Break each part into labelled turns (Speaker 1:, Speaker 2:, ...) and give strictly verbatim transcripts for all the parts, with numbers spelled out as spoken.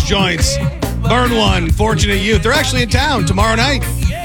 Speaker 1: Joints. Burn One, Fortunate Youth. They're actually in town tomorrow night.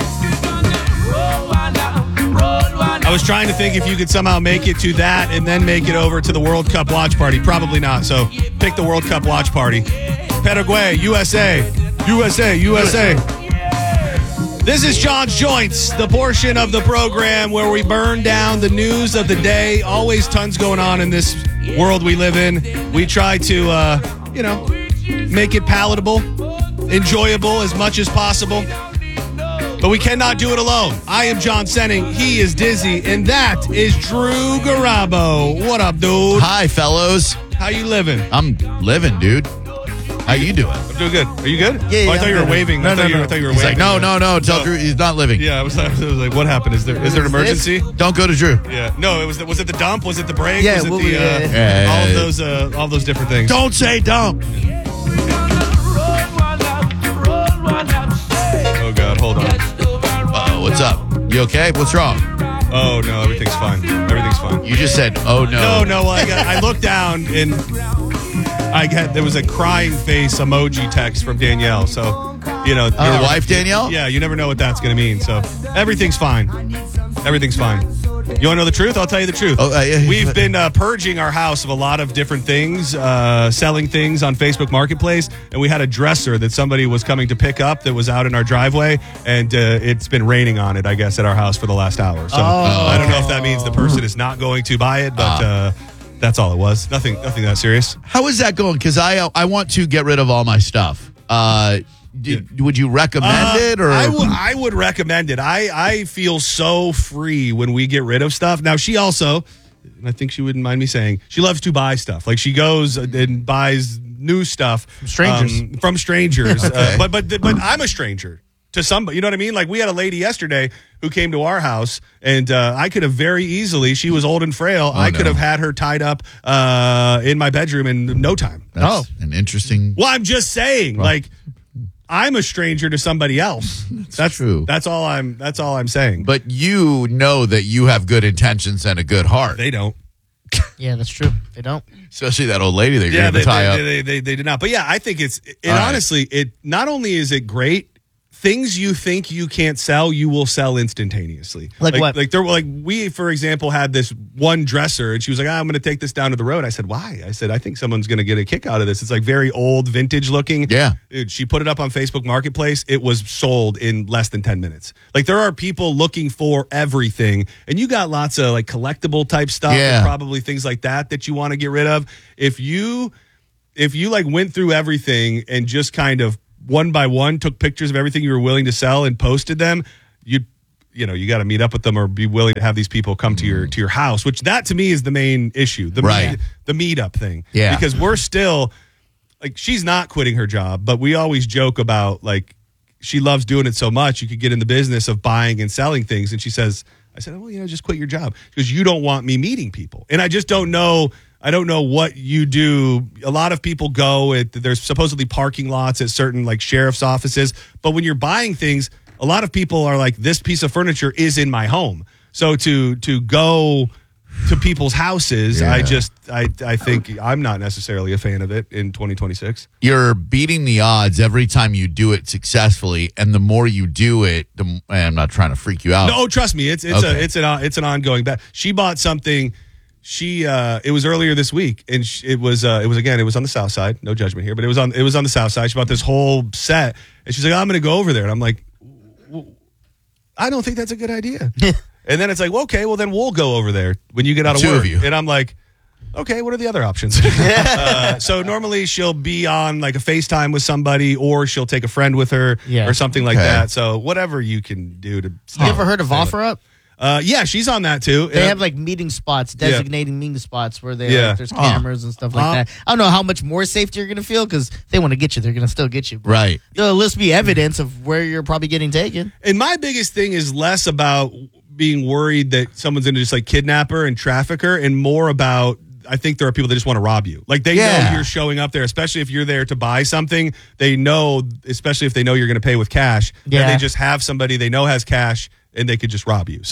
Speaker 1: I was trying to think if you could somehow make it to that and then make it over to the World Cup watch party. Probably not, so pick the World Cup watch party. Paraguay, U S A. U S A, U S A. This is John's Joints, the portion of the program where we burn down the news of the day. Always tons going on in this world we live in. We try to, uh, you know, make it palatable, enjoyable as much as possible. But we cannot do it alone. I am John Senning. He is Dizzy. And that is Drew Garabo. What up, dude?
Speaker 2: Hi, fellows.
Speaker 1: How you living?
Speaker 2: I'm living, dude. How you doing?
Speaker 1: I'm doing good. Are you good?
Speaker 3: Yeah, yeah,
Speaker 1: oh, I thought
Speaker 3: I'm
Speaker 1: you were
Speaker 3: good.
Speaker 1: waving.
Speaker 3: No,
Speaker 1: I, thought
Speaker 3: no,
Speaker 1: you,
Speaker 3: no.
Speaker 1: I thought you were
Speaker 2: He's
Speaker 1: waving.
Speaker 2: like, no, no, no. Tell
Speaker 1: No.
Speaker 2: Drew he's not living.
Speaker 1: Yeah, I was, I was like, what happened? Is there is there an emergency?
Speaker 2: Don't go to Drew.
Speaker 1: Yeah. No, it was the, was it the dump? Was it the break?
Speaker 3: Yeah,
Speaker 1: was it
Speaker 3: well,
Speaker 1: the
Speaker 3: yeah,
Speaker 1: uh,
Speaker 2: yeah.
Speaker 1: all of those uh, all those different things?
Speaker 2: Don't say dump.
Speaker 1: Oh God, hold on.
Speaker 2: Uh-oh, what's up? You okay? What's wrong?
Speaker 1: Oh no, everything's fine. Everything's fine.
Speaker 2: You just said, oh, no.
Speaker 1: No, no. Well, I got, I looked down and I got there was a crying face emoji text from Danielle. So you know,
Speaker 2: Your
Speaker 1: you never-
Speaker 2: wife, Danielle?
Speaker 1: Yeah, you never know what that's going to mean. So everything's fine. Everything's fine. You want to know the truth? I'll tell you the truth.
Speaker 2: Oh, uh, yeah.
Speaker 1: We've been uh, purging our house of a lot of different things, uh, selling things on Facebook Marketplace, and we had a dresser that somebody was coming to pick up that was out in our driveway, and uh, it's been raining on it, I guess, at our house for the last hour. So
Speaker 3: Oh.
Speaker 1: I don't know if that means the person is not going to buy it, but uh, that's all it was. Nothing, nothing that serious.
Speaker 2: How is that going? Because I I want to get rid of all my stuff. Uh, did, Would you recommend
Speaker 1: Uh,
Speaker 2: it? Or
Speaker 1: I, w- I would recommend it. I, I feel so free when we get rid of stuff. Now, she also, and I think she wouldn't mind me saying, she loves to buy stuff. Like, she goes and buys new stuff. From
Speaker 3: strangers.
Speaker 1: Um, from strangers.
Speaker 2: Okay.
Speaker 1: uh, but, but, but I'm a stranger to somebody. You know what I mean? Like, we had a lady yesterday who came to our house, and uh, I could have very easily, she was old and frail, I
Speaker 2: no.
Speaker 1: could have had her tied up uh, in my bedroom in no time.
Speaker 2: That's an interesting.
Speaker 1: Well, I'm just saying, like, I'm a stranger to somebody else. That's,
Speaker 2: true.
Speaker 1: That's all I'm. That's all I'm saying.
Speaker 2: But you know that you have good intentions and a good heart.
Speaker 1: They don't.
Speaker 3: Yeah, that's true. They don't.
Speaker 2: Especially that old lady that you're
Speaker 1: Yeah,
Speaker 2: going to
Speaker 1: they,
Speaker 2: tie
Speaker 1: they,
Speaker 2: up.
Speaker 1: they, they, they, they did not. But yeah, I think it's. It
Speaker 2: All right.
Speaker 1: honestly, it not only is it great. Things you think you can't sell, you will sell instantaneously.
Speaker 3: Like what?
Speaker 1: Like there, like we, for example, had this one dresser, and she was like, ah, "I'm going to take this down to the road." I said, "Why?" I said, "I think someone's going to get a kick out of this. It's like very old, vintage looking."
Speaker 2: Yeah.
Speaker 1: Dude, she put it up on Facebook Marketplace. It was sold in less than ten minutes. Like there are people looking for everything, and you got lots of like collectible type stuff,
Speaker 2: Yeah.
Speaker 1: and probably things like that that you want to get rid of. If you, if you like went through everything and just kind of one by one took pictures of everything you were willing to sell and posted them, you you know you got to meet up with them or be willing to have these people come to your to your house, which that to me is the main issue, the
Speaker 2: Right.
Speaker 1: meet, the meetup thing.
Speaker 2: Yeah.
Speaker 1: Because we're still like, she's not quitting her job, but we always joke about like she loves doing it so much you could get in the business of buying and selling things, and she says, I said, well, you know, just quit your job because you don't want me meeting people. And I just don't know. I don't know what you do. A lot of people go at, there's supposedly parking lots at certain like sheriff's offices. But when you're buying things, a lot of people are like, this piece of furniture is in my home. So to, to go to people's houses,
Speaker 2: Yeah.
Speaker 1: I just, I, I think I'm not necessarily a fan of it in twenty twenty-six.
Speaker 2: You're beating the odds every time you do it successfully, and the more you do it, the m- and I'm not trying to freak you out.
Speaker 1: No, trust me. It's, it's
Speaker 2: Okay.
Speaker 1: a, it's an, it's an ongoing bet. She bought something. She uh it was earlier this week, and she, it was uh it was again it was on the south side, no judgment here, but it was on it was on the south side. She bought this whole set, and she's like, oh, I'm going to go over there, and I'm like, well, I don't think that's a good idea. And then it's like, well, okay, well then we'll go over there when you get out of
Speaker 2: Two
Speaker 1: work.
Speaker 2: of you.
Speaker 1: And I'm like, okay, what are the other options? uh, so normally she'll be on like a FaceTime with somebody, or she'll take a friend with her,
Speaker 3: Yeah.
Speaker 1: or something like
Speaker 2: Okay.
Speaker 1: that. So whatever you can do to.
Speaker 3: You ever heard of OfferUp?
Speaker 1: Uh, yeah, she's on that too.
Speaker 3: They
Speaker 1: Uh,
Speaker 3: have like meeting spots, designating meeting spots where they
Speaker 1: Yeah.
Speaker 3: like, there's
Speaker 2: Huh.
Speaker 3: cameras and stuff like
Speaker 1: Huh.
Speaker 3: that. I don't know how much more safety you're gonna feel because they want to get you. They're gonna still get you. But
Speaker 2: Right.
Speaker 3: there'll at least be evidence of where you're probably getting taken.
Speaker 1: And my biggest thing is less about being worried that someone's going to just like kidnap her and traffic her, and more about, I think there are people that just want to rob you. Like they
Speaker 2: Yeah.
Speaker 1: know you're showing up there, especially if you're there to buy something. They know, especially if they know you're going to pay with cash,
Speaker 3: Yeah.
Speaker 1: that they just have somebody they know has cash and they could just rob you. So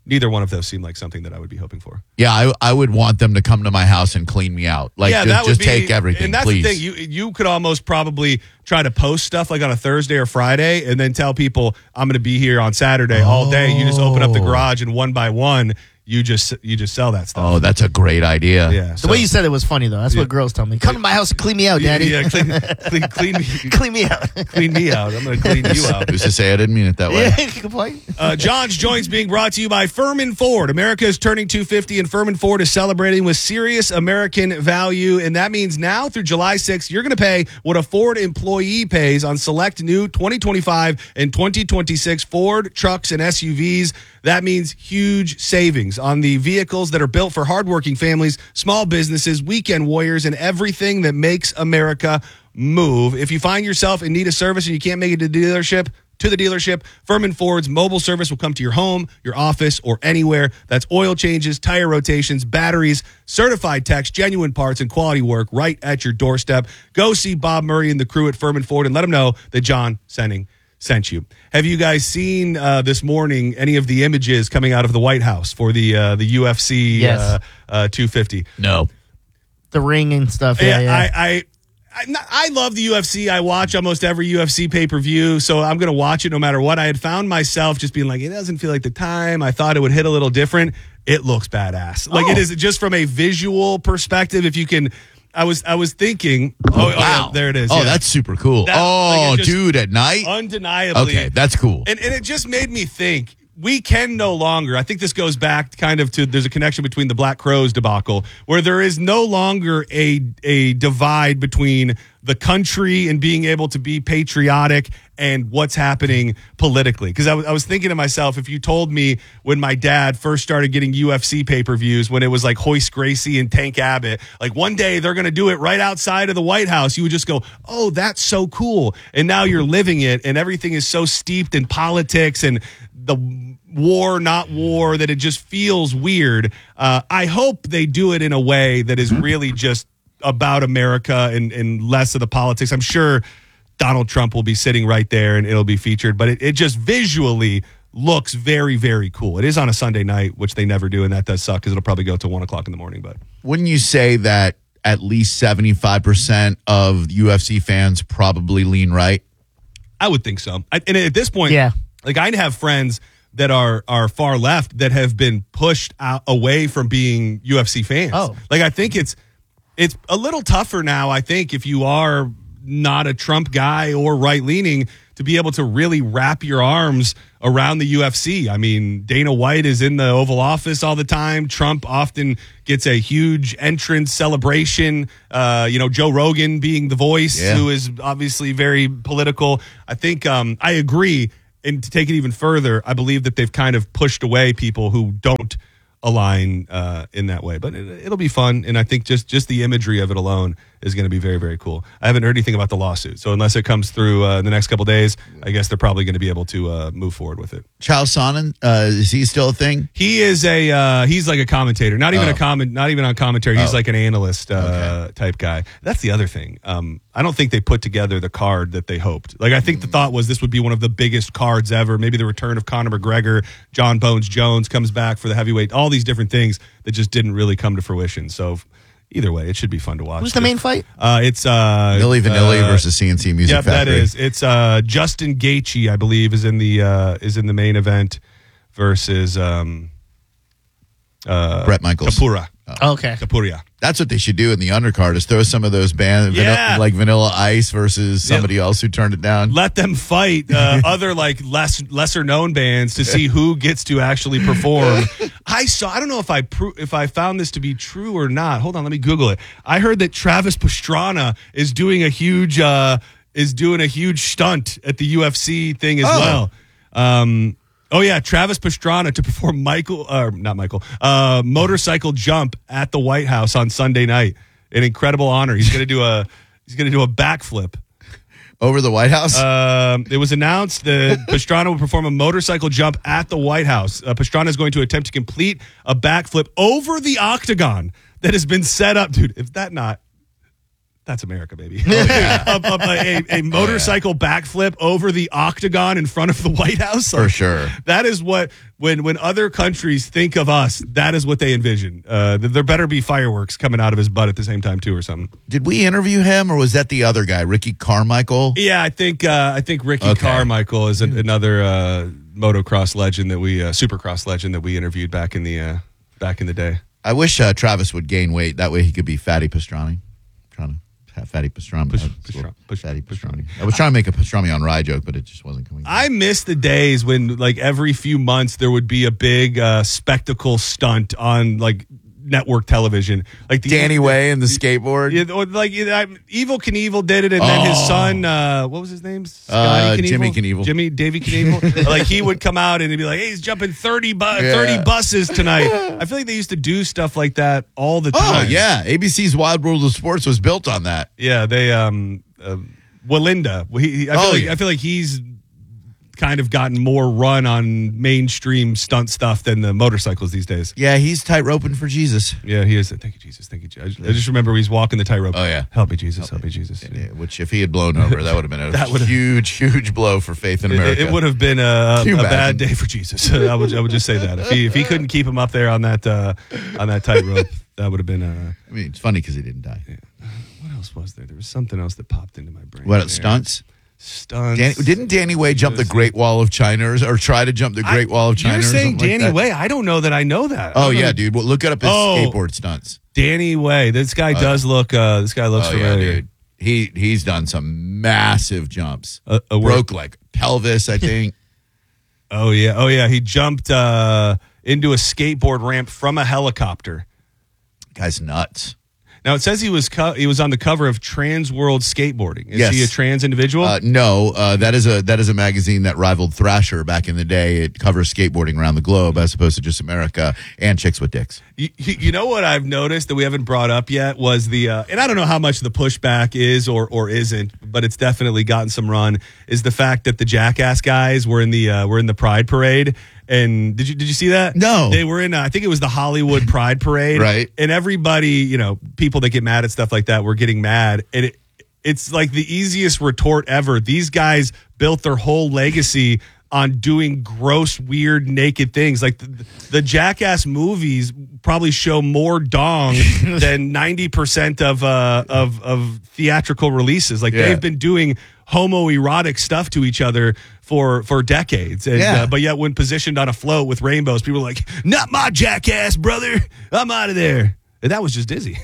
Speaker 1: neither one of those seem like something that I would be hoping for.
Speaker 2: Yeah, I, I would want them to come to my house and clean me out. Like,
Speaker 1: yeah,
Speaker 2: just,
Speaker 1: that would
Speaker 2: just
Speaker 1: be,
Speaker 2: take everything,
Speaker 1: and that's
Speaker 2: please.
Speaker 1: the thing. You you could almost probably try to post stuff like on a Thursday or Friday, and then tell people I'm going to be here on Saturday all day. You just open up the garage, and one by one, you just you just sell that stuff.
Speaker 2: Oh, that's a great idea.
Speaker 1: Yeah,
Speaker 3: The
Speaker 1: so-
Speaker 3: way you said it was funny, though. That's
Speaker 1: Yeah.
Speaker 3: what girls tell me. Come to my house and clean me out,
Speaker 1: yeah,
Speaker 3: Daddy.
Speaker 1: yeah, clean, clean, clean me,
Speaker 3: clean me out.
Speaker 1: clean me out. I'm going to clean you out.
Speaker 2: Who's to say I didn't mean it that way?
Speaker 3: Yeah, good point.
Speaker 1: Uh, John's Joints being brought to you by Furman Ford. America is turning two fifty, and Furman Ford is celebrating with serious American value. And that means now through July sixth, you're going to pay what a Ford employee pays on select new twenty twenty-five and twenty twenty-six Ford trucks and S U Vs. That means huge savings on the vehicles that are built for hardworking families, small businesses, weekend warriors, and everything that makes America move. If you find yourself in need of service and you can't make it to the dealership, to the dealership, Furman Ford's mobile service will come to your home, your office, or anywhere. That's oil changes, tire rotations, batteries, certified techs, genuine parts, and quality work right at your doorstep. Go see Bob Murray and the crew at Furman Ford and let them know that John Senning sent you. Have you guys seen uh, this morning any of the images coming out of the White House for the uh, the U F C
Speaker 3: Yes.
Speaker 1: uh, uh, two fifty?
Speaker 2: No.
Speaker 3: The ring and stuff. Yeah, yeah.
Speaker 1: I, I, I, I love the U F C. I watch almost every U F C pay-per-view, so I'm going to watch it no matter what. I had found myself just being like, it doesn't feel like the time. I thought it would hit a little different. It looks badass. Like,
Speaker 3: Oh.
Speaker 1: it is just from a visual perspective, if you can... I was I was thinking, oh, oh, yeah,
Speaker 2: Wow.
Speaker 1: there it is.
Speaker 2: Oh,
Speaker 1: yeah.
Speaker 2: that's super cool.
Speaker 1: That-
Speaker 2: oh,
Speaker 1: like, it just-
Speaker 2: dude, at night?
Speaker 1: Undeniably.
Speaker 2: Okay, that's cool.
Speaker 1: And, and it just made me think, we can no longer, I think this goes back kind of to, there's a connection between the Black Crowes debacle, where there is no longer a a divide between the country and being able to be patriotic and what's happening politically. Because I, w- I was thinking to myself, if you told me when my dad first started getting U F C pay-per-views, when it was like Hoist Gracie and Tank Abbott, like one day they're going to do it right outside of the White House, you would just go, oh, that's so cool. And now you're living it, and everything is so steeped in politics and the war, not war, that it just feels weird. Uh, I hope they do it in a way that is really just about America and, and less of the politics. I'm sure Donald Trump will be sitting right there and it'll be featured, but it, it just visually looks very, very cool. It is on a Sunday night, which they never do, and that does suck because it'll probably go till one o'clock in the morning. But
Speaker 2: Wouldn't you say that at least seventy-five percent of U F C fans probably lean right?
Speaker 1: I would think so. I, and at this point,
Speaker 3: Yeah.
Speaker 1: like I have friends that are are far left that have been pushed out away from being U F C fans.
Speaker 3: Oh.
Speaker 1: Like I think it's it's a little tougher now, I think, if you are not a Trump guy or right leaning, to be able to really wrap your arms around the U F C. I mean, Dana White is in the Oval Office all the time. Trump often gets a huge entrance celebration. Uh, you know, Joe Rogan being the voice,
Speaker 2: Yeah.
Speaker 1: who is obviously very political. I think um, I agree. And to take it even further, I believe that they've kind of pushed away people who don't align uh, in that way. But it, it'll be fun, and I think just just the imagery of it alone is going to be very, very cool. I haven't heard anything about the lawsuit, so unless it comes through uh, in the next couple days, I guess they're probably going to be able to uh, move forward with it.
Speaker 2: Charles Sonnen, uh, is he still a thing?
Speaker 1: He is a uh, he's like a commentator, not even
Speaker 2: Oh.
Speaker 1: a comment, not even on commentary. He's
Speaker 2: Oh.
Speaker 1: like an analyst uh, type guy. That's the other thing. Um, I don't think they put together the card that they hoped. Like I think the thought was this would be one of the biggest cards ever. Maybe the return of Conor McGregor, John Bones Jones comes back for the heavyweight. All these different things that just didn't really come to fruition. So either way, it should be fun to watch.
Speaker 3: Who's the main fight?
Speaker 1: Uh, it's uh,
Speaker 2: Milli Vanilli
Speaker 1: uh,
Speaker 2: versus C N C Music
Speaker 1: Yep,
Speaker 2: Factory.
Speaker 1: that is. It's uh, Justin Gaethje, I believe, is in the uh, is in the main event versus um, uh,
Speaker 2: Brett Michaels.
Speaker 1: Kapura.
Speaker 3: Oh, okay.
Speaker 1: Kapuria.
Speaker 2: That's what they should do in the undercard is throw some of those bands,
Speaker 1: Yeah.
Speaker 2: like Vanilla Ice versus somebody else who turned it down.
Speaker 1: Let them fight uh, other like less lesser known bands to see who gets to actually perform. I saw. I don't know if I pro- if I found this to be true or not. Hold on, let me Google it. I heard that Travis Pastrana is doing a huge uh, is doing a huge stunt at the U F C thing as
Speaker 2: Oh.
Speaker 1: well. Um, oh yeah, Travis Pastrana to perform Michael, uh, not Michael, uh, motorcycle jump at the White House on Sunday night. An incredible honor. He's gonna do a he's gonna do a backflip.
Speaker 2: Over the White House?
Speaker 1: Um, it was announced that Pastrana will perform a motorcycle jump at the White House. Uh, Pastrana is going to attempt to complete a backflip over the octagon that has been set up. Dude, if that not, That's America, baby. a, a, a, a motorcycle oh, yeah. backflip over the octagon in front of the White House.
Speaker 2: For sure.
Speaker 1: That is what, when when other countries think of us, that is what they envision. Uh, there better be fireworks coming out of his butt at the same time, too, or something.
Speaker 2: Did we interview him, or was that the other guy, Ricky Carmichael?
Speaker 1: Yeah, I think uh, I think Ricky
Speaker 2: okay.
Speaker 1: Carmichael is an, another uh, motocross legend that we, uh, supercross legend that we interviewed back in the uh, back in the day.
Speaker 2: I wish uh, Travis would gain weight. That way he could be Fatty Pastrami. I'm trying to. Fatty pastrami.
Speaker 1: Push, pastrami. Push,
Speaker 2: Fatty pastrami. I was trying to make a pastrami on rye joke, but it just wasn't coming.
Speaker 1: I miss the days when, like, every few months there would be a big uh, spectacle stunt on, like, network television, like the
Speaker 2: Danny Way and the skateboard.
Speaker 1: Yeah, or like I, Evil Knievel did it, and then
Speaker 2: oh.
Speaker 1: his son, uh, what was his name?
Speaker 2: Uh,
Speaker 1: Knievel?
Speaker 2: Jimmy Knievel.
Speaker 1: Jimmy Davy Knievel. Like he would come out and he'd be like, "Hey, he's jumping thirty, bu- yeah. thirty buses tonight." I feel like they used to do stuff like that all the time.
Speaker 2: Oh yeah, A B C's Wild World of Sports was built on that.
Speaker 1: Yeah, they um, uh, Walinda. He, he, I feel
Speaker 2: oh,
Speaker 1: like
Speaker 2: yeah.
Speaker 1: I feel like he's kind of gotten more run on mainstream stunt stuff than the motorcycles these days.
Speaker 2: Yeah, he's tight roping for Jesus.
Speaker 1: Yeah, he is. Thank you, Jesus. Thank you, Jesus. I just remember he's walking the tightrope.
Speaker 2: Oh, yeah.
Speaker 1: Help me, Jesus. Help,
Speaker 2: Help
Speaker 1: me, Jesus.
Speaker 2: Yeah, which, if he had blown over, that would have been a
Speaker 1: That would've-
Speaker 2: huge, huge blow for faith in America.
Speaker 1: It, it would have been a,
Speaker 2: Can you
Speaker 1: a bad
Speaker 2: imagine?
Speaker 1: day for Jesus. I would I would just say that. If he if he couldn't keep him up there on that uh, on that tightrope, that would have been a.
Speaker 2: I mean, it's funny because he didn't die.
Speaker 1: Yeah. What else was there? There was something else that popped into my brain.
Speaker 2: What,
Speaker 1: there.
Speaker 2: stunts?
Speaker 1: Stunts.
Speaker 2: Danny, didn't Danny Way jump the Great Wall of China or, or try to jump the Great
Speaker 1: I,
Speaker 2: Wall of China?
Speaker 1: You're
Speaker 2: or
Speaker 1: saying
Speaker 2: something
Speaker 1: Danny
Speaker 2: like that?
Speaker 1: Way? I don't know that I know that.
Speaker 2: Oh,
Speaker 1: I don't
Speaker 2: yeah,
Speaker 1: know.
Speaker 2: dude. Well, look it up his
Speaker 1: Oh.
Speaker 2: skateboard stunts.
Speaker 1: Danny Way. This guy
Speaker 2: Oh,
Speaker 1: does look. Uh, this guy looks
Speaker 2: Oh, yeah,
Speaker 1: familiar.
Speaker 2: dude. He, he's done some massive jumps.
Speaker 1: Uh, uh,
Speaker 2: Broke, like, pelvis, I think.
Speaker 1: Oh yeah, oh yeah. He jumped uh, into a skateboard ramp from a helicopter.
Speaker 2: Guy's nuts.
Speaker 1: Now it says he was co- he was on the cover of Trans World Skateboarding. Is
Speaker 2: Yes.
Speaker 1: he a trans individual?
Speaker 2: Uh, no, uh, that is a that is a magazine that rivaled Thrasher back in the day. It covers skateboarding around the globe as opposed to just America and chicks with dicks.
Speaker 1: you, you know what I've noticed that we haven't brought up yet was the uh, and I don't know how much the pushback is or or isn't, but it's definitely gotten some run. Is the fact that the Jackass guys were in the uh, were in the Pride Parade. And did you did you see that?
Speaker 2: No.
Speaker 1: They were in, uh, I think it was the Hollywood Pride Parade.
Speaker 2: Right.
Speaker 1: And everybody, you know, people that get mad at stuff like that were getting mad. And it, it's like the easiest retort ever. These guys built their whole legacy on doing gross, weird, naked things. Like the, the Jackass movies probably show more dong than ninety percent of, uh, of, of theatrical releases. Like
Speaker 2: Yeah.
Speaker 1: they've been doing homoerotic stuff to each other for for decades, and
Speaker 2: Yeah.
Speaker 1: uh, but yet when positioned on a float with rainbows, people are like, "Not my Jackass, brother! I'm out of there." And that was just Dizzy.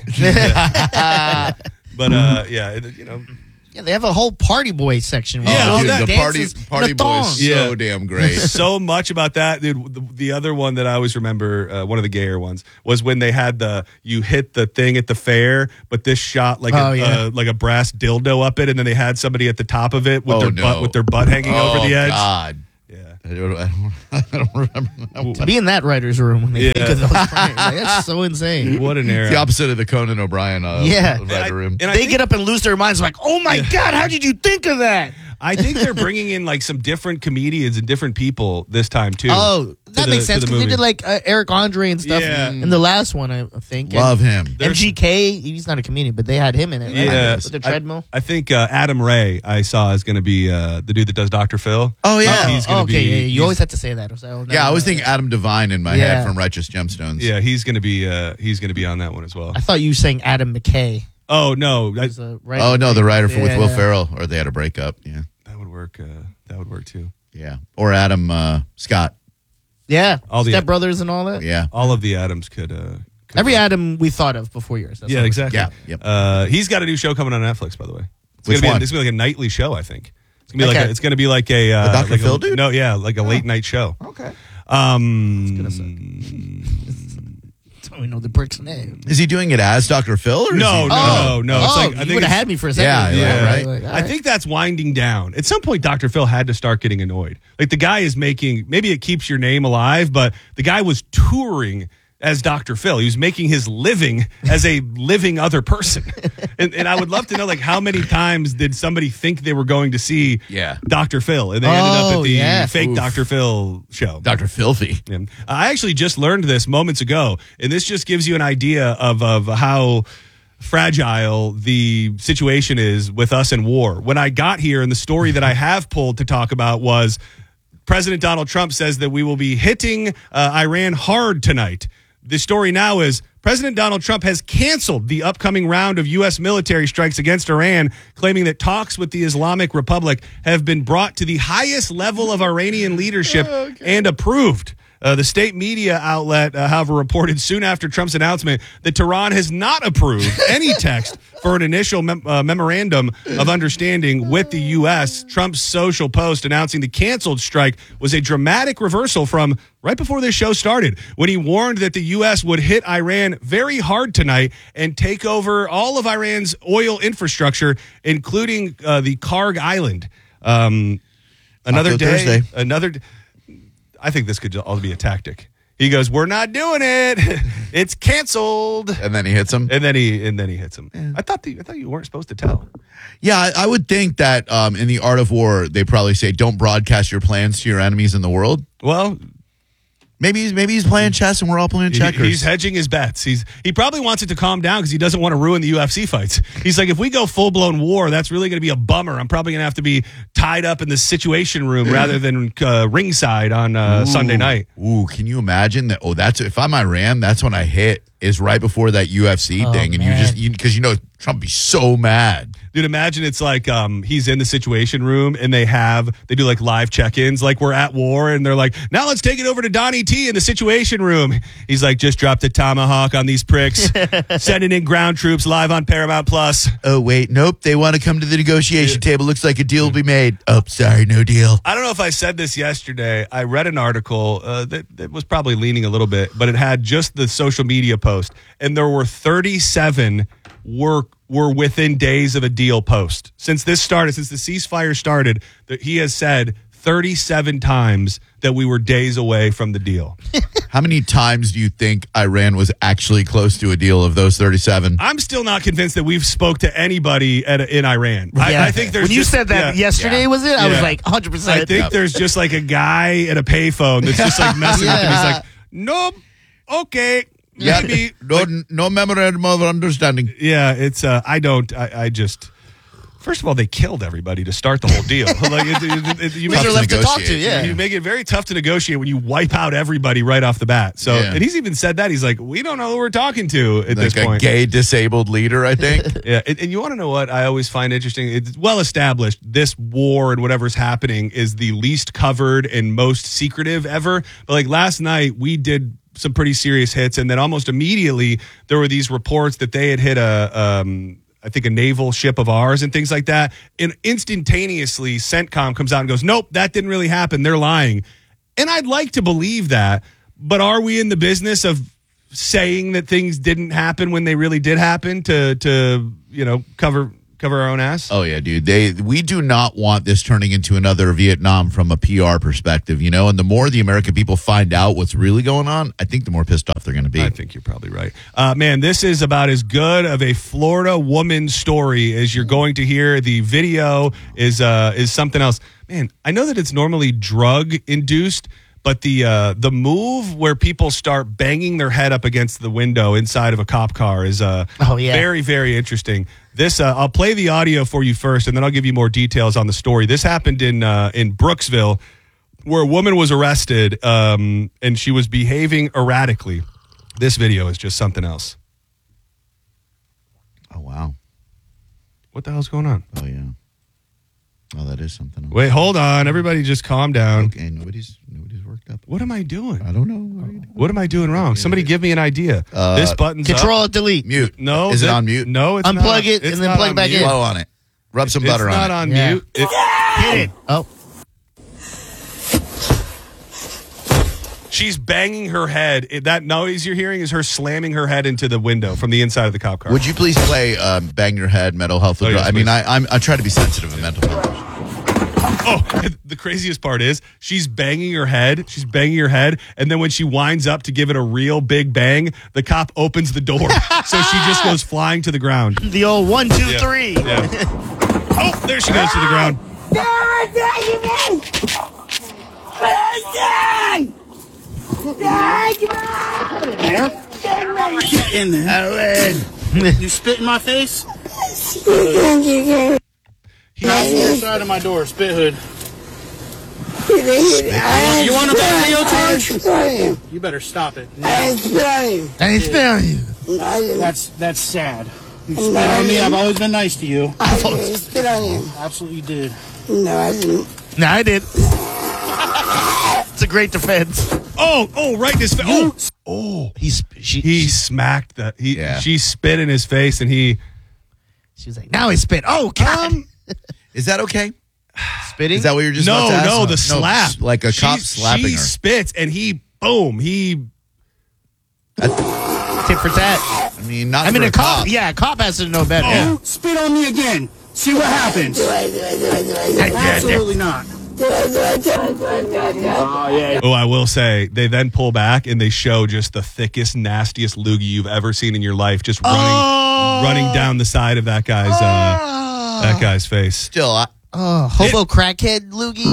Speaker 1: But uh, yeah, it, you know,
Speaker 3: Yeah, they have a whole party boy section.
Speaker 1: Yeah,
Speaker 3: all
Speaker 1: oh,
Speaker 2: dude,
Speaker 3: the
Speaker 2: the party
Speaker 3: dances and
Speaker 2: party
Speaker 3: the
Speaker 2: boy
Speaker 3: thongs.
Speaker 2: is so
Speaker 1: Yeah.
Speaker 2: damn great.
Speaker 1: so much about that, dude. The, the other one that I always remember, uh, one of the gayer ones, was when they had the you hit the thing at the fair, but this shot like
Speaker 3: Oh,
Speaker 1: a
Speaker 3: yeah.
Speaker 1: uh, like a brass dildo up it, and then they had somebody at the top of it with
Speaker 2: Oh,
Speaker 1: their
Speaker 2: no.
Speaker 1: butt with their butt hanging
Speaker 2: oh,
Speaker 1: over the edge.
Speaker 2: God.
Speaker 1: Yeah.
Speaker 2: I don't, I don't, I don't remember that one.
Speaker 3: To be in that writer's room when they
Speaker 1: Yeah.
Speaker 3: think of those pranks. Like, that's so insane.
Speaker 1: What an era.
Speaker 2: It's the opposite of the Conan O'Brien uh,
Speaker 3: Yeah.
Speaker 2: writer
Speaker 1: And I-
Speaker 2: room.
Speaker 1: and I
Speaker 3: They
Speaker 1: think-
Speaker 3: get up and lose their minds like, oh my God, how did you think of that?
Speaker 1: I think they're bringing in like some different comedians and different people this time too.
Speaker 3: Oh,
Speaker 1: to
Speaker 3: that
Speaker 1: the-
Speaker 3: makes
Speaker 1: to
Speaker 3: sense
Speaker 1: the
Speaker 3: because they
Speaker 1: movie.
Speaker 3: did like uh, Eric Andre and stuff
Speaker 1: Yeah.
Speaker 3: in the last one, I I think.
Speaker 2: Love him.
Speaker 3: And
Speaker 1: There's-
Speaker 3: M G K, he's not a comedian, but they had him in it. Right?
Speaker 1: Yeah,
Speaker 3: With the
Speaker 1: I-
Speaker 3: treadmill.
Speaker 1: I, think uh, Adam Ray I saw is going to be uh, the dude that does Doctor Phil.
Speaker 2: Oh, yeah.
Speaker 1: he's gonna
Speaker 3: Oh, okay,
Speaker 1: be-
Speaker 3: yeah, you
Speaker 1: he's-
Speaker 3: always have to say that. I was like, oh, no,
Speaker 2: Yeah, I
Speaker 3: no,
Speaker 2: was
Speaker 3: no.
Speaker 2: thinking Adam Devine in my
Speaker 3: Yeah.
Speaker 2: head from Righteous Gemstones.
Speaker 1: Yeah, he's going to be uh, he's going to be on that one as well.
Speaker 3: I thought you were saying Adam McKay.
Speaker 1: Oh no, I,
Speaker 3: He's a writer.
Speaker 2: Oh, no, the writer for with
Speaker 3: Yeah,
Speaker 2: Will
Speaker 3: yeah.
Speaker 2: Ferrell, or they had a breakup. Yeah.
Speaker 1: that would work. Uh, that would work too.
Speaker 2: Yeah. Or Adam uh, Scott.
Speaker 3: Yeah,
Speaker 1: All the-
Speaker 3: Step Brothers and all that.
Speaker 2: Yeah.
Speaker 1: All of the Adams could. Uh, could
Speaker 3: Every
Speaker 1: work.
Speaker 3: Adam we thought of before yours. That's
Speaker 1: Yeah,
Speaker 3: all.
Speaker 1: exactly.
Speaker 2: Yeah, yep.
Speaker 1: Uh, he's got a new show coming on Netflix, by the way. It's
Speaker 2: Which
Speaker 1: gonna be
Speaker 2: one?
Speaker 1: A, it's gonna be like a nightly show, I think. It's gonna be like
Speaker 3: Okay.
Speaker 1: a, it's gonna be like a uh,
Speaker 2: The Doctor
Speaker 1: like
Speaker 2: Phil
Speaker 1: a,
Speaker 2: dude?
Speaker 1: No, yeah, like a late night show.
Speaker 2: Okay.
Speaker 1: Um,
Speaker 3: gonna suck. Don't we know the brick's name?
Speaker 2: Is he doing it as Doctor Phil? Or is
Speaker 1: No,
Speaker 2: he-
Speaker 1: no,
Speaker 3: Oh.
Speaker 1: no. It's
Speaker 3: Oh,
Speaker 1: like I
Speaker 3: you
Speaker 1: think
Speaker 3: would have
Speaker 1: it's-
Speaker 3: had me for a second.
Speaker 2: Yeah,
Speaker 1: yeah,
Speaker 2: right.
Speaker 3: Like, all
Speaker 1: I think that's winding down. At some point, Doctor Phil had to start getting annoyed. Like the guy is making, maybe it keeps your name alive, but the guy was touring as Doctor Phil. He was making his living as a living other person. and, and I would love to know, like, how many times did somebody think they were going to see
Speaker 2: Yeah.
Speaker 1: Doctor Phil, and they ended up
Speaker 3: Oh,
Speaker 1: at the
Speaker 3: yeah.
Speaker 1: fake
Speaker 2: Oof.
Speaker 1: Doctor Phil show.
Speaker 2: Doctor Filthy.
Speaker 1: Yeah. I actually just learned this moments ago, and this just gives you an idea of of how fragile the situation is with us in war. When I got here, and the story that I have pulled to talk about was President Donald Trump says that we will be hitting uh, Iran hard tonight. The story now is President Donald Trump has canceled the upcoming round of U S military strikes against Iran, claiming that talks with the Islamic Republic have been brought to the highest level of Iranian leadership okay. and approved. Uh, the state media outlet, uh, however, reported soon after Trump's announcement that Tehran has not approved any text for an initial mem- uh, memorandum of understanding with the U S. Trump's social post announcing the canceled strike was a dramatic reversal from right before this show started, when he warned that the U S would hit Iran very hard tonight and take over all of Iran's oil infrastructure, including uh, the Karg Island. Um, another
Speaker 2: Taco
Speaker 1: day,
Speaker 2: Thursday.
Speaker 1: another day. I think this could all be a tactic. He goes, "We're not doing it. It's canceled."
Speaker 2: And then he hits him.
Speaker 1: And then he and then he hits him. Yeah. I thought the, I thought you weren't supposed to tell.
Speaker 2: Yeah, I, I would think that um, in the art of war, they probably say, "Don't broadcast your plans to your enemies in the world."
Speaker 1: Well,
Speaker 2: maybe he's maybe he's playing chess and we're all playing checkers.
Speaker 1: He, he's hedging his bets. He's he probably wants it to calm down because he doesn't want to ruin the U F C fights. He's like, if we go full blown war, that's really going to be a bummer. I'm probably going to have to be tied up in the Situation Room rather than uh, ringside on uh, Sunday night.
Speaker 2: Ooh, can you imagine that? Oh, that's if I'm Iran, that's when I hit is right before that U F C
Speaker 3: Oh,
Speaker 2: thing, and
Speaker 3: man.
Speaker 2: you just because you, you know Trump be so mad.
Speaker 1: Dude, imagine it's like um, he's in the Situation Room and they have, they do like live check-ins, like we're at war and they're like, now let's take it over to Donnie T in the Situation Room. He's like, just dropped a tomahawk on these pricks, sending in ground troops live on Paramount Plus.
Speaker 2: Oh wait, nope, they want to come to the negotiation table. Looks like a deal will be made. Oh, sorry, no deal.
Speaker 1: I don't know if I said this yesterday. I read an article uh, that, that was probably leaning a little bit, but it had just the social media post, and there were thirty-seven were were within days of a deal post. Since this started, since the ceasefire started, that he has said thirty-seven times that we were days away from the deal.
Speaker 2: How many times do you think Iran was actually close to a deal of those thirty-seven?
Speaker 1: I'm still not convinced that we've spoke to anybody at, in Iran. I,
Speaker 3: Yeah.
Speaker 1: I think there's
Speaker 3: when you
Speaker 1: just-
Speaker 3: said that
Speaker 1: yeah.
Speaker 3: yesterday,
Speaker 2: Yeah.
Speaker 3: was it? I was
Speaker 1: Yeah.
Speaker 3: like one hundred percent.
Speaker 1: I think there's just like a guy at a payphone that's just like messing with him. He's
Speaker 3: Yeah.
Speaker 1: like, nope, okay,
Speaker 2: Yeah,
Speaker 1: maybe.
Speaker 2: no,
Speaker 1: Like,
Speaker 2: no memorandum of understanding.
Speaker 1: yeah, it's. Uh, I don't. I, I just. First of all, they killed everybody to start the whole deal. Like it, it, it, you
Speaker 3: We
Speaker 1: make
Speaker 3: are
Speaker 2: to
Speaker 3: left to talk to,
Speaker 2: negotiate.
Speaker 3: yeah.
Speaker 1: You make it very tough to negotiate when you wipe out everybody right off the bat. So,
Speaker 2: Yeah.
Speaker 1: and he's even said that he's like, we don't know who we're talking to at
Speaker 2: Like
Speaker 1: this
Speaker 2: a
Speaker 1: point.
Speaker 2: gay disabled leader, I think.
Speaker 1: Yeah, and, and you want to know what I always find interesting? It's well established. This war and whatever's happening is the least covered and most secretive ever. But like last night, we did some pretty serious hits, and then almost immediately there were these reports that they had hit a. Um, I think a naval ship of ours and things like that. And instantaneously, CENTCOM comes out and goes, nope, that didn't really happen. They're lying. And I'd like to believe that. But are we in the business of saying that things didn't happen when they really did happen to, to you know, cover cover our own ass?
Speaker 2: Oh yeah, dude. They we do not want this turning into another Vietnam from a P R perspective, you know. And the more the American people find out what's really going on, I think the more pissed off they're going to be.
Speaker 1: I think you're probably right. Uh, man, this is about as good of a Florida woman story as you're going to hear. The video is uh, is something else. Man, I know that it's normally drug induced, but the uh, the move where people start banging their head up against the window inside of a cop car is uh,
Speaker 3: Oh, yeah.
Speaker 1: very, very interesting. This uh, I'll play the audio for you first, and then I'll give you more details on the story. This happened in uh, in Brooksville, where a woman was arrested, um, and she was behaving erratically. This video is just something else.
Speaker 2: Oh wow.
Speaker 1: What the hell's going on?
Speaker 2: Oh yeah. Oh, that is something else.
Speaker 1: Wait, hold on. Everybody just calm down.
Speaker 2: Okay, nobody's nobody's worked up.
Speaker 1: What am I doing?
Speaker 2: I don't know. What are you doing?
Speaker 1: What am I doing wrong? Somebody give me an idea.
Speaker 2: Uh,
Speaker 1: this button's
Speaker 3: Control
Speaker 1: up.
Speaker 3: delete.
Speaker 2: Mute.
Speaker 1: No.
Speaker 2: Is it
Speaker 1: that-
Speaker 2: on mute?
Speaker 1: No, it's
Speaker 3: Unplug
Speaker 1: not.
Speaker 3: it
Speaker 1: It's
Speaker 3: and then
Speaker 1: not
Speaker 3: plug
Speaker 1: on
Speaker 3: it back
Speaker 1: mute.
Speaker 3: in.
Speaker 2: Blow on it. Rub some
Speaker 1: It's
Speaker 2: butter
Speaker 1: not
Speaker 2: on it.
Speaker 1: on
Speaker 3: Yeah.
Speaker 1: mute. It-
Speaker 3: Hit it. Oh,
Speaker 1: she's banging her head. It- that noise you're hearing is her slamming her head into the window from the inside of the cop car.
Speaker 2: Would you please play um, "Bang Your Head" mental health?
Speaker 1: Oh,
Speaker 2: withdrawal?
Speaker 1: yes,
Speaker 2: I mean,
Speaker 1: please.
Speaker 2: I I'm, I try to be sensitive to mental health.
Speaker 1: Oh, the craziest part is she's banging her head. She's banging her head. And then when she winds up to give it a real big bang, the cop opens the door. So she just goes flying to the ground.
Speaker 3: the old one, two,
Speaker 1: Yeah.
Speaker 3: three.
Speaker 1: Yeah. Oh, there she goes to the ground.
Speaker 4: You spit in my face? You side of my door, spit hood. You want a video charge? You better stop it. No.
Speaker 3: I ain't spit on you.
Speaker 4: That's that's sad. You spit on me. I've always been nice to you.
Speaker 5: I didn't spit on you.
Speaker 4: Absolutely did.
Speaker 5: No, I didn't.
Speaker 3: No, I did. It's a great defense.
Speaker 1: Oh, oh, right in his face. Oh, oh.
Speaker 3: He's she.
Speaker 1: He
Speaker 3: she,
Speaker 1: smacked the. He
Speaker 2: Yeah.
Speaker 1: she spit in his face, and he.
Speaker 3: she was like, now he spit. Oh, God.
Speaker 1: Um,
Speaker 2: Is that okay?
Speaker 3: Spitting?
Speaker 2: Is that what you're just
Speaker 1: no,
Speaker 2: about to ask?
Speaker 1: no, the slap,
Speaker 2: s- like a cop
Speaker 1: She-
Speaker 2: slapping
Speaker 1: she
Speaker 2: her.
Speaker 1: spits, and he boom, he.
Speaker 3: Tit for tat.
Speaker 2: I mean, not
Speaker 3: I mean,
Speaker 2: for
Speaker 3: a cop, yeah, a cop has to know better.
Speaker 4: You spit on me again. See what happens.
Speaker 5: Do I, do I, do I, do I, do I,
Speaker 4: Absolutely not.
Speaker 5: do I, do I, do I, do I, do I, do I.
Speaker 4: Oh, yeah.
Speaker 1: Oh, I will say they then pull back and they show just the thickest, nastiest loogie you've ever seen in your life, just running,
Speaker 3: Oh.
Speaker 1: running down the side of that guy's uh, that guy's face.
Speaker 2: Still, I,
Speaker 3: Oh, hobo crackhead loogie.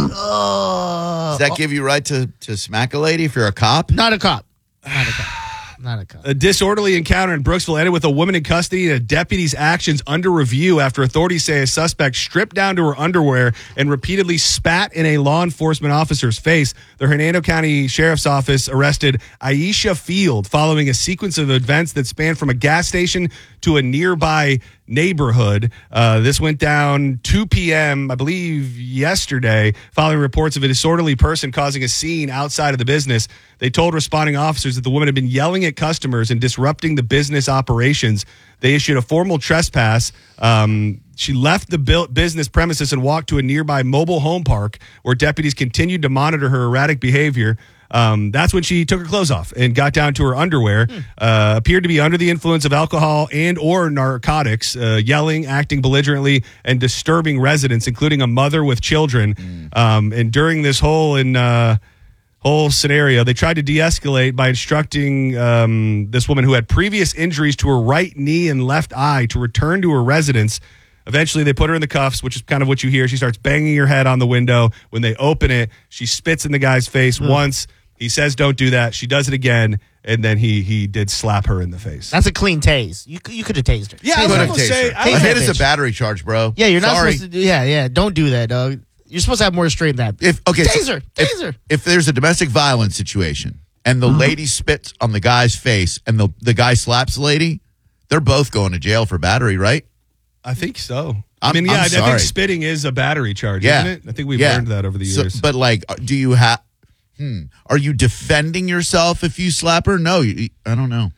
Speaker 3: Oh.
Speaker 2: does that give you right to, to smack a lady if you're a cop?
Speaker 3: Not a cop. Not a cop. Not a cop.
Speaker 1: A disorderly encounter in Brooksville ended with a woman in custody and a deputy's actions under review after authorities say a suspect stripped down to her underwear and repeatedly spat in a law enforcement officer's face. The Hernando County Sheriff's Office arrested Aisha Field following a sequence of events that spanned from a gas station to a nearby neighborhood. Uh, this went down two p.m., I believe, yesterday, following reports of a disorderly person causing a scene outside of the business. They told responding officers that the woman had been yelling at customers and disrupting the business operations. They issued a formal trespass. Um, she left the bu- business premises and walked to a nearby mobile home park where deputies continued to monitor her erratic behavior. Um, that's when she took her clothes off and got down to her underwear. Uh, appeared to be under the influence of alcohol and or narcotics, uh, yelling, acting belligerently, and disturbing residents, including a mother with children. Um, and during this whole in uh, whole scenario, they tried to de-escalate by instructing um, this woman who had previous injuries to her right knee and left eye to return to her residence. Eventually, they put her in the cuffs, which is kind of what you hear. She starts banging her head on the window. When they open it, she spits in the guy's face once. He says, don't do that. She does it again, and then he he did slap her in the face.
Speaker 3: That's a clean tase. You c- you could have tased her.
Speaker 1: Yeah, I
Speaker 3: Tased
Speaker 1: was
Speaker 3: her.
Speaker 1: gonna say, I
Speaker 3: Tased
Speaker 2: A
Speaker 3: that
Speaker 2: hit is a
Speaker 3: bitch.
Speaker 2: battery charge, bro.
Speaker 3: Yeah, you're not
Speaker 2: Sorry.
Speaker 3: supposed to do. Yeah, yeah. Don't do that, dog. You're supposed to have more restraint than that.
Speaker 2: If okay, so
Speaker 3: taser,
Speaker 2: if,
Speaker 3: taser.
Speaker 2: If there's a domestic violence situation and the lady spits on the guy's face and the the guy slaps the lady, they're both going to jail for battery, right?
Speaker 1: I think so. I
Speaker 2: I'm-
Speaker 1: mean, yeah,
Speaker 2: I'm
Speaker 1: I, I think
Speaker 2: sorry.
Speaker 1: spitting is a battery charge,
Speaker 2: Yeah,
Speaker 1: isn't it? I think we've
Speaker 2: Yeah.
Speaker 1: learned that over the
Speaker 2: So-
Speaker 1: years.
Speaker 2: but like, do you have? Hmm. Are you defending yourself if you slap her? No, you, I don't know.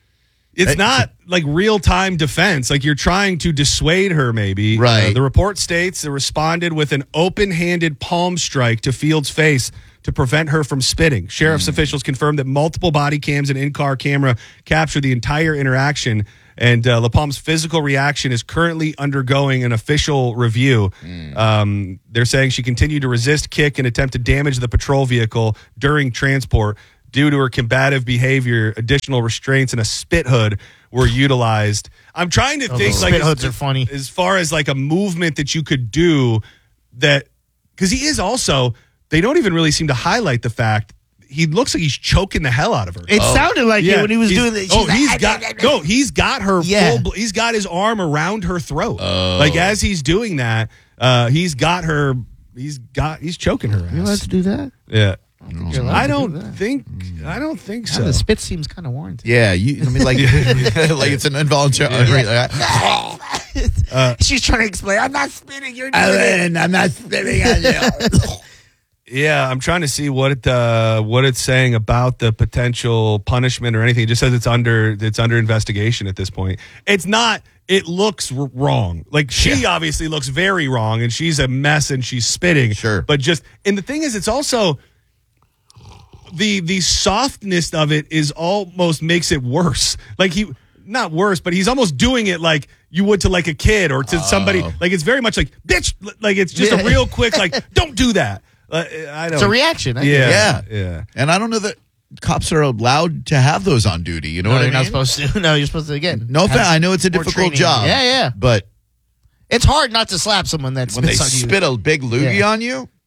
Speaker 1: It's
Speaker 2: Hey,
Speaker 1: not like real time defense. Like you're trying to dissuade her, maybe.
Speaker 2: Right.
Speaker 1: Uh, the report states they responded with an open handed palm strike to Field's face to prevent her from spitting. Sheriff's officials confirmed that multiple body cams and in car camera captured the entire interaction. And uh, La Palme's physical reaction is currently undergoing an official review. Um, they're saying she continued to resist, kick, and attempt to damage the patrol vehicle during transport. Due to her combative behavior, additional restraints and a spit hood were utilized. I'm trying to think
Speaker 3: those
Speaker 1: like
Speaker 3: spit
Speaker 1: as,
Speaker 3: hoods are funny.
Speaker 1: as far as like a movement that you could do that, because he is also, they don't even really seem to highlight the fact he looks like he's choking the hell out of her.
Speaker 3: It sounded like it when he was
Speaker 1: he's-
Speaker 3: doing the.
Speaker 1: Oh,
Speaker 3: she's
Speaker 1: he's
Speaker 3: like,
Speaker 1: got no. He's got her.
Speaker 3: Yeah.
Speaker 1: Full, bl- he's got his arm around her throat. Like as he's doing that, uh, he's got her. He's got. He's choking her.
Speaker 3: You're allowed
Speaker 1: Ass.
Speaker 3: to do that?
Speaker 1: Yeah.
Speaker 3: You're allowed
Speaker 1: I
Speaker 3: to do
Speaker 1: don't
Speaker 3: that.
Speaker 1: think. I don't think
Speaker 3: Yeah,
Speaker 1: so.
Speaker 3: the spit seems kind of warranted.
Speaker 2: Yeah, you. I mean, like, like it's an involuntary.
Speaker 3: She's trying to explain. I'm not spitting. You're doing it.
Speaker 2: I'm not spitting on you.
Speaker 1: Yeah, I'm trying to see what it, uh, what it's saying about the potential punishment or anything. It just says it's under it's under investigation at this point. It's not. It looks r- wrong. Like she obviously looks very wrong, and she's a mess, and she's spitting.
Speaker 2: Sure.
Speaker 1: But just and the thing is, it's also the the softness of it is almost makes it worse. Like he. Not worse, but he's almost doing it like you would to like a kid or to somebody. Like it's very much like bitch. Like it's just
Speaker 3: Yeah.
Speaker 1: a real quick like don't do that. Uh, I don't.
Speaker 3: It's a reaction. I
Speaker 1: Yeah,
Speaker 3: guess.
Speaker 2: Yeah.
Speaker 1: yeah.
Speaker 2: And I don't know that cops are allowed to have those on duty. You know
Speaker 3: No,
Speaker 2: what I
Speaker 3: you're
Speaker 2: mean?
Speaker 3: not supposed to. No, you're supposed to again.
Speaker 2: No offense.
Speaker 3: have
Speaker 2: I know it's a
Speaker 3: more
Speaker 2: difficult
Speaker 3: training.
Speaker 2: job.
Speaker 3: Yeah, yeah.
Speaker 2: But
Speaker 3: It's hard not to slap someone that
Speaker 2: when they
Speaker 3: spits on you.
Speaker 2: spit a big loogie
Speaker 3: Yeah.
Speaker 2: on you,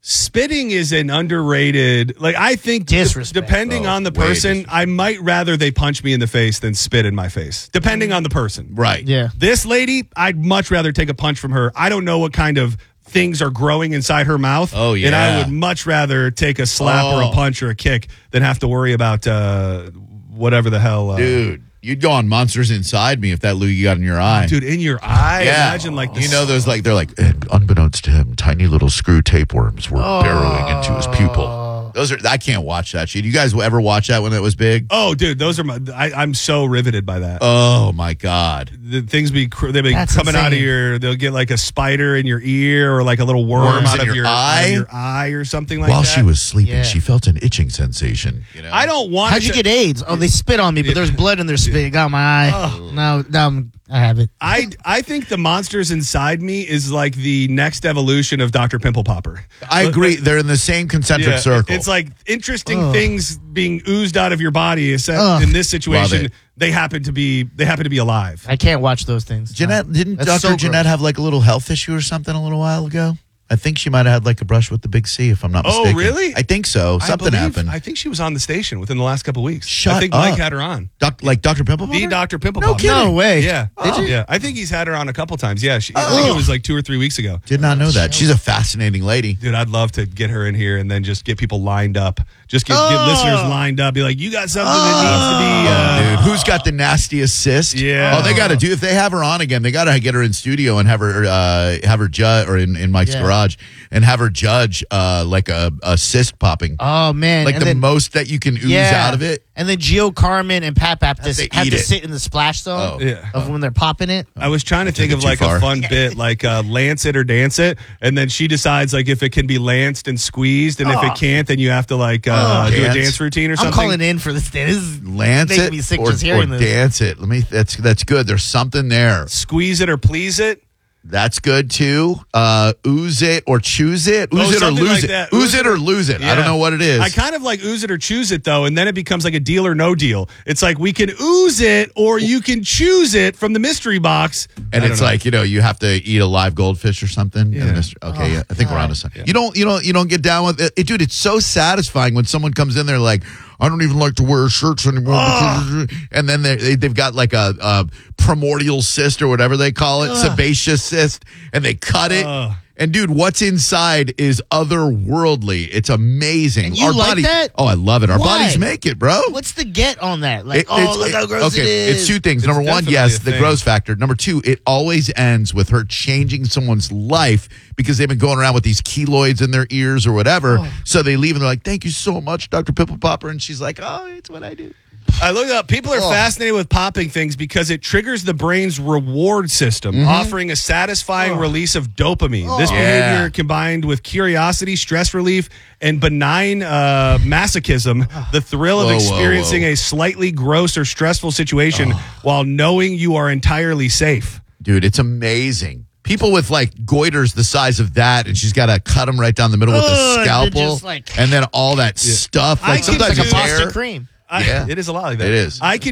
Speaker 1: Spitting is an underrated. Like I think, d-
Speaker 3: Disrespect.
Speaker 1: depending
Speaker 2: Oh,
Speaker 1: on the
Speaker 2: way
Speaker 1: person,
Speaker 2: disrespect.
Speaker 1: I might rather they punch me in the face than spit in my face. Depending on the person,
Speaker 2: Right.
Speaker 3: Yeah.
Speaker 1: This lady, I'd much rather take a punch from her. I don't know what kind of things are growing inside her mouth.
Speaker 2: Oh,
Speaker 1: And I
Speaker 2: yeah.
Speaker 1: would much rather take a slap or a
Speaker 2: Oh.
Speaker 1: punch or a kick than have to worry about uh, whatever the hell. Uh,
Speaker 2: Dude, you'd go on Monsters Inside Me if that loogie got in your eye.
Speaker 1: Dude, in your eye.
Speaker 2: Yeah.
Speaker 1: Imagine like the
Speaker 2: you know those like they're like and unbeknownst to him, tiny little screw tapeworms were burrowing into his pupil. Those are I can't watch that shit. You guys ever watch that when it was big?
Speaker 1: Oh, dude, those are my. I, I'm so riveted by that.
Speaker 2: Oh my god.
Speaker 1: the things be cr- they be
Speaker 3: That's
Speaker 1: coming out of
Speaker 3: insane.
Speaker 1: your. They'll get like a spider in your ear or like a little worm
Speaker 2: Worms
Speaker 1: out
Speaker 2: in
Speaker 1: of
Speaker 2: your
Speaker 1: your, out of
Speaker 2: eye?
Speaker 1: your eye or something like
Speaker 2: While
Speaker 1: that.
Speaker 2: she was sleeping,
Speaker 3: Yeah.
Speaker 2: she felt an itching sensation. You know?
Speaker 1: I don't want.
Speaker 3: How'd you
Speaker 1: to,
Speaker 3: get AIDS? Oh, they spit on me, but there's blood in their spit. It got my eye. Now, now I'm, I have it.
Speaker 1: I I think the monsters inside me is like the next evolution of Doctor Pimple Popper.
Speaker 2: I agree. They're in the same concentric
Speaker 1: Yeah,
Speaker 2: circle.
Speaker 1: It's like interesting
Speaker 3: Ugh.
Speaker 1: things being oozed out of your body. Except
Speaker 3: Ugh.
Speaker 1: in this situation,
Speaker 2: Love it.
Speaker 1: they happen to be they happen to be alive.
Speaker 3: I can't watch those things.
Speaker 2: Jeanette, didn't
Speaker 3: That's
Speaker 2: Doctor
Speaker 3: so
Speaker 2: Jeanette
Speaker 3: gross.
Speaker 2: have like a little health issue or something a little while ago? I think she might have had like a brush with the big C, if I'm not
Speaker 1: Oh,
Speaker 2: mistaken.
Speaker 1: really?
Speaker 2: I think so.
Speaker 1: I
Speaker 2: Something
Speaker 1: believe-
Speaker 2: happened.
Speaker 1: I think she was on the station within the last couple weeks.
Speaker 2: Shut
Speaker 1: I think
Speaker 2: up.
Speaker 1: Mike had her on.
Speaker 2: Doc, like Doctor Pimple
Speaker 1: The
Speaker 2: Popper?
Speaker 1: Doctor Pimple
Speaker 2: No
Speaker 1: Popper.
Speaker 2: kidding.
Speaker 3: No way.
Speaker 1: Yeah.
Speaker 3: Did you?
Speaker 1: Yeah. I think he's had her on a couple times. Yeah. She, I think it was like two or three weeks ago.
Speaker 2: Did not know that. She's a fascinating lady.
Speaker 1: Dude, I'd love to get her in here and then just get people lined up. Just get, get
Speaker 3: Oh.
Speaker 1: listeners lined up. Be like, you got something that needs to be.
Speaker 2: Oh,
Speaker 1: Uh,
Speaker 2: dude, who's got the nastiest cyst?
Speaker 1: Yeah.
Speaker 2: Oh, they got to do. If they have her on again, they got to get her in studio and have her uh, have her judge or in, in Mike's
Speaker 3: Yeah.
Speaker 2: garage and have her judge uh, like a, a cyst popping,
Speaker 3: Oh man!
Speaker 2: like
Speaker 3: and
Speaker 2: the
Speaker 3: then,
Speaker 2: most that you can ooze
Speaker 3: yeah.
Speaker 2: out of it.
Speaker 3: And then Gio Carmen and Pat Baptist
Speaker 2: Have
Speaker 3: have,
Speaker 2: to
Speaker 3: to
Speaker 2: eat it.
Speaker 3: sit in the splash zone
Speaker 2: Oh.
Speaker 1: Yeah.
Speaker 3: of when they're popping it.
Speaker 1: I was trying to think
Speaker 2: it
Speaker 1: of
Speaker 2: too
Speaker 1: like
Speaker 2: far.
Speaker 1: a fun bit, like uh, lance it or dance it, and then she decides like if it can be lanced and squeezed, and if it can't, then you have to like uh,
Speaker 2: Oh.
Speaker 1: do a
Speaker 2: Dance.
Speaker 1: dance routine or
Speaker 3: I'm
Speaker 1: something.
Speaker 3: calling in for this. This is
Speaker 2: Lance
Speaker 3: making
Speaker 2: it
Speaker 3: me sick
Speaker 2: or,
Speaker 3: just
Speaker 2: or
Speaker 3: hearing this.
Speaker 2: dance it. Let me. That's that's good. There's something there.
Speaker 1: Squeeze it or please it.
Speaker 2: That's good too. Uh, ooze it or choose it. Ooze
Speaker 1: Oh,
Speaker 2: it or
Speaker 1: something
Speaker 2: lose
Speaker 1: like
Speaker 2: it.
Speaker 1: that.
Speaker 2: Ooze it or lose it. I
Speaker 1: Yeah.
Speaker 2: don't know what it is.
Speaker 1: I kind of like ooze it or choose it though, and then it becomes like a deal or no deal. It's like we can ooze it or you can choose it from the mystery box. I
Speaker 2: and
Speaker 1: don't
Speaker 2: it's
Speaker 1: know.
Speaker 2: like, you know, you have to eat a live goldfish or something.
Speaker 1: Yeah.
Speaker 2: And Mister Okay,
Speaker 3: Oh,
Speaker 2: yeah, I think we're on to something. You don't, you don't, you don't get down with it, dude. It's so satisfying when someone comes in there like, I don't even like to wear shirts anymore, because, and then they, they they've got like a, a primordial cyst or whatever they call it, sebaceous cyst, and they cut it.
Speaker 1: Ugh.
Speaker 2: And dude, what's inside is otherworldly. It's amazing.
Speaker 3: And you like
Speaker 2: bodies,
Speaker 3: that?
Speaker 2: Oh, I love it. Our
Speaker 3: Why?
Speaker 2: bodies make it, bro.
Speaker 3: What's the get on that? Like,
Speaker 2: It-
Speaker 3: oh,
Speaker 2: it's-
Speaker 3: look how
Speaker 2: it-
Speaker 3: gross
Speaker 2: okay,
Speaker 3: it is.
Speaker 2: it's two things.
Speaker 1: It's
Speaker 2: Number one,
Speaker 1: definitely
Speaker 2: yes,
Speaker 1: a
Speaker 2: the
Speaker 1: thing.
Speaker 2: gross factor. Number two, it always ends with her changing someone's life because they've been going around with these keloids in their ears or whatever.
Speaker 3: Oh.
Speaker 2: So they leave and they're like, "Thank you so much, Doctor Pimple Popper," and she's like, "Oh, it's what I do."
Speaker 1: I looked up. People are
Speaker 3: Oh.
Speaker 1: fascinated with popping things because it triggers the brain's reward system,
Speaker 2: Mm-hmm.
Speaker 1: offering a satisfying release of dopamine. This
Speaker 2: Yeah.
Speaker 1: behavior, combined with curiosity, stress relief, and benign uh, masochism, the thrill of
Speaker 2: Whoa, whoa,
Speaker 1: experiencing
Speaker 2: whoa.
Speaker 1: a slightly gross or stressful situation while knowing you are entirely safe.
Speaker 2: Dude, it's amazing. People with like goiters the size of that, and she's got to cut them right down the middle with
Speaker 3: Ugh,
Speaker 2: a
Speaker 3: they're
Speaker 2: scalpel,
Speaker 3: just like-
Speaker 2: and then all that stuff.
Speaker 1: I
Speaker 2: Like
Speaker 1: can
Speaker 2: sometimes
Speaker 1: do
Speaker 3: like a
Speaker 2: it's
Speaker 3: Boston
Speaker 2: hair.
Speaker 3: cream.
Speaker 1: I,
Speaker 2: Yeah.
Speaker 1: It is a lot like that.
Speaker 2: It is.
Speaker 1: I can